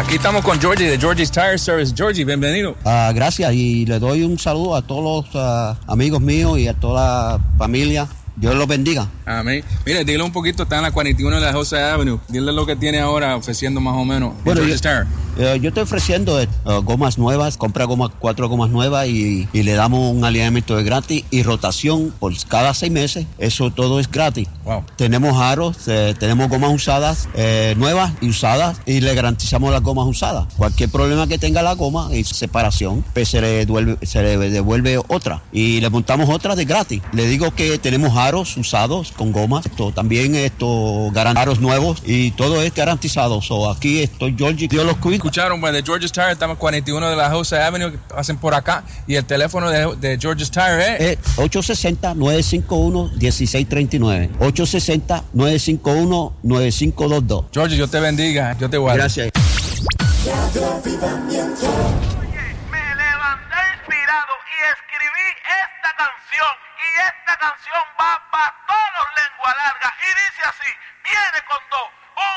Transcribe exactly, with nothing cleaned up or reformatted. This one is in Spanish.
Aquí estamos con Georgie de Georgie's Tire Service. Georgie, bienvenido. Uh, gracias, y le doy un saludo a todos los uh, amigos míos y a toda la familia. Dios los bendiga. Amén. Mire, dile un poquito, está en la cuarenta y uno de la Jose Avenue. Dile lo que tiene ahora ofreciendo más o menos. Bueno, yo, uh, yo estoy ofreciendo uh, gomas nuevas, compra gomas, cuatro gomas nuevas y, y le damos un alineamiento de gratis y rotación por cada seis meses. Eso todo es gratis. Wow. Tenemos aros, eh, tenemos gomas usadas, eh, nuevas y usadas, y le garantizamos las gomas usadas. Cualquier problema que tenga la goma y separación, pues se le devuelve, se le devuelve otra y le montamos otra de gratis. Le digo que tenemos aros usados con gomas, esto, también esto, aros nuevos y todo es garantizado. So, aquí estoy Georgie, Dios los cuida. Escucharon, pues, de George's Tire, estamos en cuarenta y uno de la Jose Avenue, que pasen por acá, y el teléfono de, de George's Tire es eh, ocho seis cero, nueve cinco uno, uno seis tres nueve, ocho seis cero, nueve cinco uno, nueve cinco dos dos. Georgie, yo te bendiga, yo te guardo. Gracias. Oye, me levanté inspirado y escribí esta canción, y esta canción va para todos los lengua larga y dice así, viene con dos.